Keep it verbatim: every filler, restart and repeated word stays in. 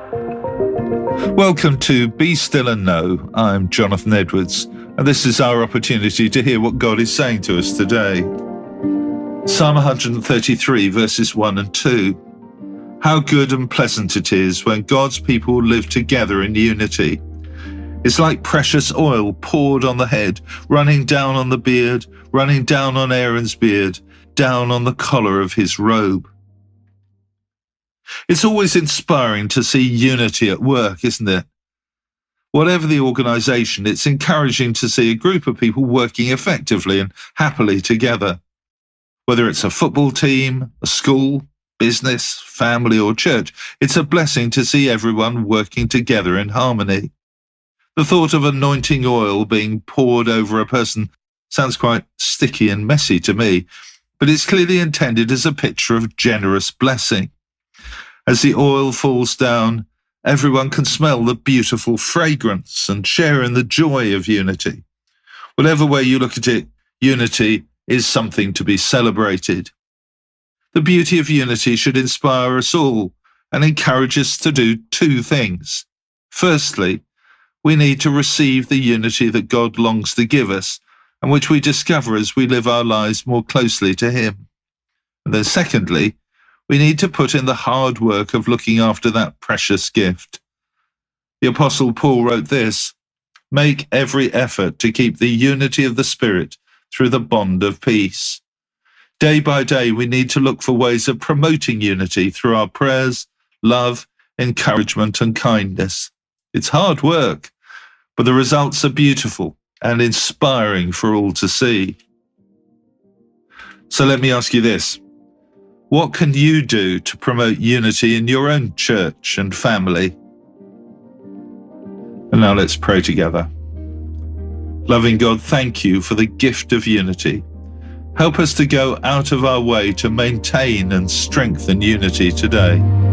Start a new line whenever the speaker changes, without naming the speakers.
Welcome to Be Still and Know. I'm Jonathan Edwards, and this is our opportunity to hear what God is saying to us today. Psalm one thirty-three, verses one and two. How good and pleasant it is when God's people live together in unity. It's like precious oil poured on the head, running down on the beard, running down on Aaron's beard, down on the collar of his robe. It's always inspiring to see unity at work, isn't it? Whatever the organisation, it's encouraging to see a group of people working effectively and happily together. Whether it's a football team, a school, business, family or church, it's a blessing to see everyone working together in harmony. The thought of anointing oil being poured over a person sounds quite sticky and messy to me, but it's clearly intended as a picture of generous blessing. As the oil falls down, everyone can smell the beautiful fragrance and share in the joy of unity. Whatever way you look at it, unity is something to be celebrated. The beauty of unity should inspire us all and encourage us to do two things. Firstly, we need to receive the unity that God longs to give us and which we discover as we live our lives more closely to Him. And then secondly, we need to put in the hard work of looking after that precious gift. The Apostle Paul wrote this, "Make every effort to keep the unity of the Spirit through the bond of peace." Day by day, we need to look for ways of promoting unity through our prayers, love, encouragement, and kindness. It's hard work, but the results are beautiful and inspiring for all to see. So let me ask you this. What can you do to promote unity in your own church and family? And now let's pray together. Loving God, thank you for the gift of unity. Help us to go out of our way to maintain and strengthen unity today.